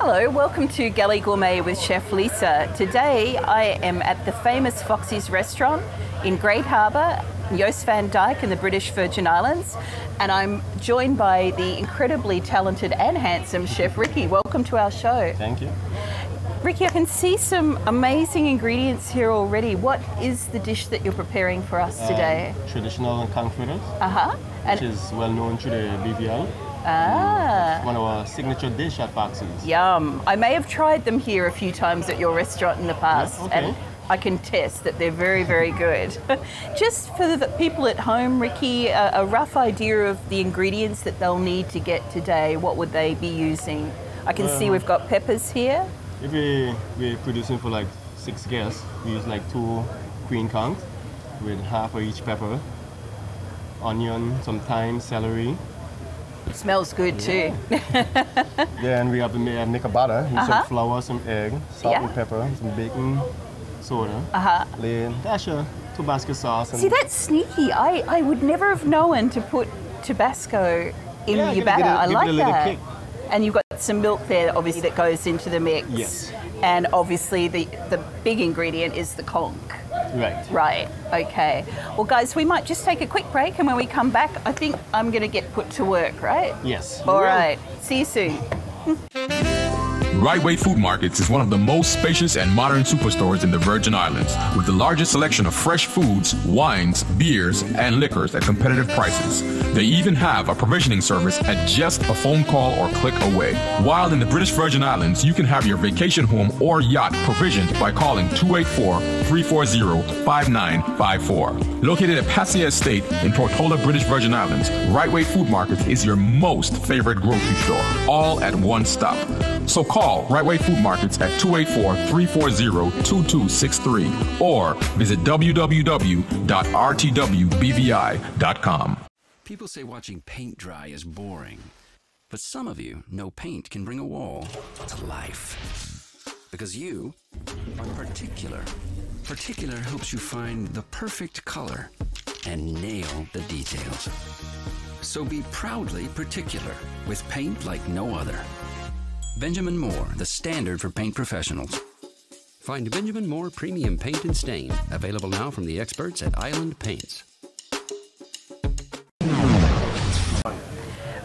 Hello, welcome to Galley Gourmet with Chef Lisa. Today I am at the famous Foxy's restaurant in Great Harbour, Joost van Dyke in the British Virgin Islands, and I'm joined by the incredibly talented and handsome Chef Ricky. Welcome to our show. Thank you. Ricky, I can see some amazing ingredients here already. What is the dish that you're preparing for us today? Traditional conch fritters, And which is well known through the BVL. It's one of our signature dish at Foxy's. Yum. I may have tried them here a few times at your restaurant in the past, and I can test that they're very, very good. Just for the people at home, Ricky, a rough idea of the ingredients that they'll need to get today, what would they be using? I can see we've got peppers here. If we're producing for like 6 guests, we use like 2 queen conchs with half of each pepper, onion, some thyme, celery. Smells good too. Then we have to make a batter. Use some flour, some egg, salt and pepper, some baking soda, then dash of Tabasco sauce. And See, that's sneaky. I would never have known to put Tabasco in your batter. I like that. Kick. And you've got some milk there, obviously, that goes into the mix. Yes. And obviously the big ingredient is the conch. Right, okay. Well, guys, we might just take a quick break, and when we come back, I think I'm going to get put to work, right? Yes. All right. See you soon. Right Way Food Markets is one of the most spacious and modern superstores in the Virgin Islands, with the largest selection of fresh foods, wines, beers, and liquors at competitive prices. They even have a provisioning service at just a phone call or click away. While in the British Virgin Islands, you can have your vacation home or yacht provisioned by calling 284-340-5954. Located at Passia Estate in Portola, British Virgin Islands, Right Way Food Markets is your most favorite grocery store, all at one stop. So call Right Way Food Markets at 284-340-2263 or visit www.rtwbvi.com. People say watching paint dry is boring, but some of you know paint can bring a wall to life. Because you are particular. Particular helps you find the perfect color and nail the details. So be proudly particular with paint like no other. Benjamin Moore, the standard for paint professionals. Find Benjamin Moore Premium Paint and Stain, available now from the experts at Island Paints.